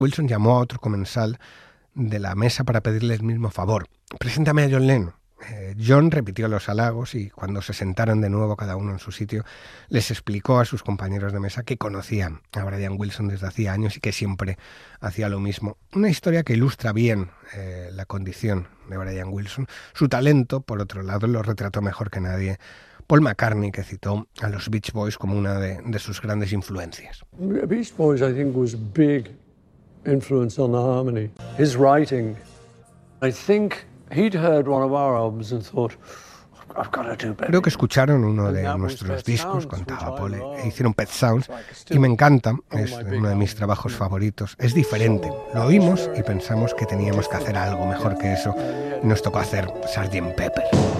Wilson llamó a otro comensal de la mesa para pedirle el mismo favor. «Preséntame a John Lennon». John repitió los halagos y cuando se sentaron de nuevo cada uno en su sitio, les explicó a sus compañeros de mesa que conocían a Brian Wilson desde hacía años y que siempre hacía lo mismo. Una historia que ilustra bien la condición de Brian Wilson. Su talento, por otro lado, lo retrató mejor que nadie Paul McCartney, que citó a los Beach Boys como una de sus grandes influencias. Beach Boys, I think, was big influence on the harmony. His writing, I think he'd heard one of our albums and thought, I've got to do better. Creo que escucharon uno de nuestros discos, contaba Paul, e hicieron Pet Sounds, y me encanta, es uno de mis trabajos favoritos. Es diferente, lo oímos y pensamos que teníamos que hacer algo mejor que eso, y nos tocó hacer Sgt. Pepper.